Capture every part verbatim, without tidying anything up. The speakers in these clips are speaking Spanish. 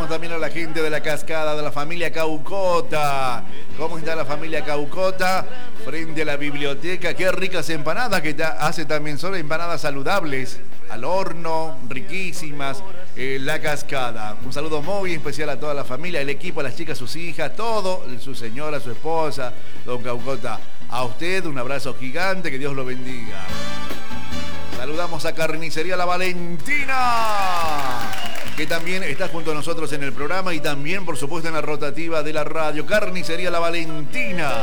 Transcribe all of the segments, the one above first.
también a la gente de la Cascada, de la familia Caucota. ¿Cómo está la familia Caucota? Frente a la biblioteca. Qué ricas empanadas que hace también. Son empanadas saludables, al horno, riquísimas. Eh, la Cascada. Un saludo muy especial a toda la familia, el equipo, a las chicas, sus hijas, todo, su señora, su esposa, don Caucota. A usted un abrazo gigante, que Dios lo bendiga. Saludamos a Carnicería La Valentina, que también está junto a nosotros en el programa y también, por supuesto, en la rotativa de la radio. Carnicería La Valentina.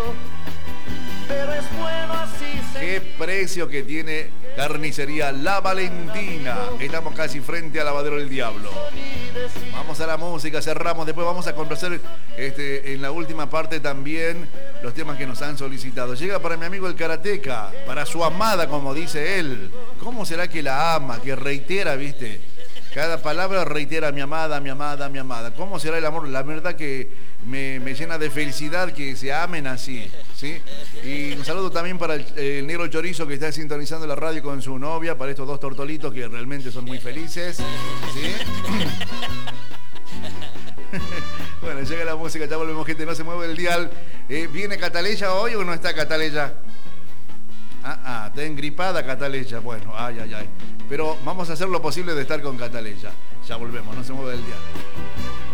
Qué precio que tiene Carnicería La Valentina. Estamos casi frente al Lavadero del Diablo. Vamos a la música, cerramos. Después vamos a conversar este, en la última parte también los temas que nos han solicitado. Llega para mi amigo el Karateka, para su amada, como dice él. ¿Cómo será que la ama, que reitera, viste? Cada palabra reitera mi amada, mi amada, mi amada. ¿Cómo será el amor? La verdad que me, me llena de felicidad que se amen así, ¿sí? Y un saludo también para el, el negro chorizo que está sintonizando la radio con su novia, para estos dos tortolitos que realmente son muy felices, ¿sí? Bueno, llega la música, ya volvemos, gente, no se mueve el dial. Eh, ¿Viene Cataleya hoy o no está Cataleya? Ah, ah, está engripada Cataleya. Bueno, ay, ay, ay. Pero vamos a hacer lo posible de estar con Cataleya. Ya volvemos, no se mueve el dial.